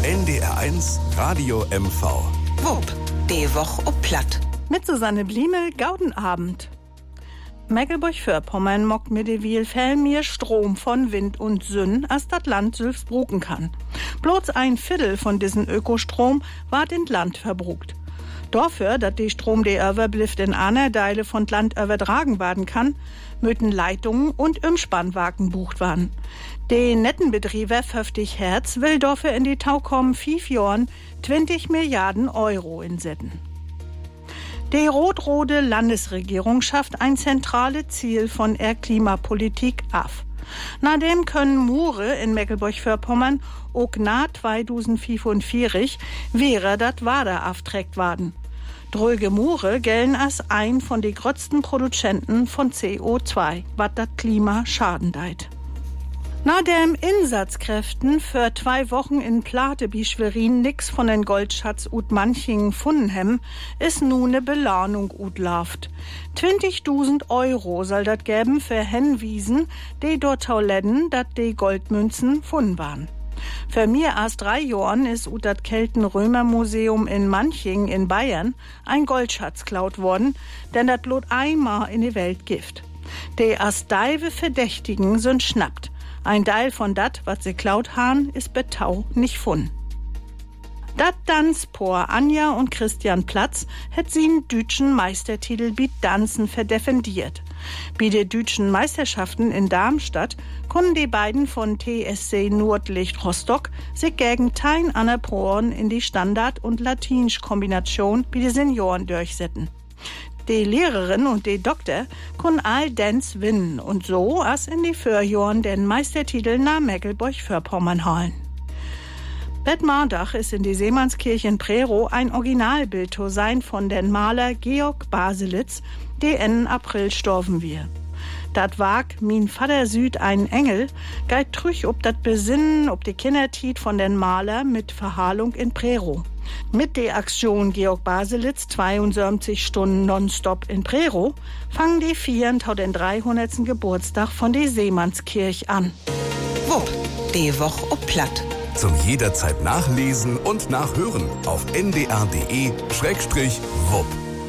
NDR1 Radio MV. Wupp, die Woch ob Platt. Mit Susanne Bliemel, Gaudenabend. Mecklenburg-Vorpommern mockt Mittewil viel mehr Strom von Wind und Sünn, als das Land selbst bruken kann. Bloß ein Viertel von diesem Ökostrom ward in Land verbrukt. Dafür, dass die Strom, der überblifft in einer Teile von Land übertragen werden kann, müssen Leitungen und Umspannwagen bucht werden. Der Nettenbetrieber 50 Hertz will dafür in die Tau kommen 5 Jahren 20 Milliarden Euro insetzen. Die rot-rote Landesregierung schafft ein zentrales Ziel von der Klimapolitik ab. Nachdem können Mure in Mecklenburg-Vorpommern auch nach 2045 wäre das Wader afträgt worden. Dröge Mure gelten als ein von den größten Produzenten von CO2, was das Klima schaden deit. Nach den Einsatzkräften für 2 Wochen in Plate bi Schwerin nix von den Goldschatz ut Manchingen gefunden hem, ist nun ne Belohnung ut laft. 20.000 Euro soll dat geben für Henwiesen, die dort tauledden, dat die Goldmünzen gefunden waren. Für mehr als 3 Jahren ist ut dat Kelten-Römer-Museum in Manchingen in Bayern ein Goldschatz klaut worden, denn dat lot einmal in die Welt gift. Die as Deive Verdächtigen sind schnappt. Ein Teil von dat, was sie klaut han, ist betau nicht fun. Dat Tanzpaar Anja und Christian Platz het sie den deutschen Meistertitel bi Tanzen verdefendiert. Bei den deutschen Meisterschaften in Darmstadt konnten die beiden von TSC Nordlicht Rostock sich gegen tein aner Proen in die Standard- und Latinsch-Kombination bei den Senioren durchsetzen. Die Lehrerin und die Doktor können all Dance winnen und so als in die Vorjahren den Meistertitel nach Mecklenburg-Vorpommern holen. Bet Mardach ist in die Seemannskirche in Prerow ein Originalbild zu sein von den Maler Georg Baselitz, der Ende April gestorben wir. Dat wag min Vater Süd ein Engel, geit trüch ob dat Besinnen ob die Kindertiet von den Maler mit Verhalung in Prerow. Mit der Aktion Georg Baselitz 72 Stunden nonstop in Prerow fangen die Vieren tau den 300. Geburtstag von der Seemannskirche an. Wupp, die Woch ob Platt. Zum jederzeit nachlesen und nachhören auf ndr.de/wupp.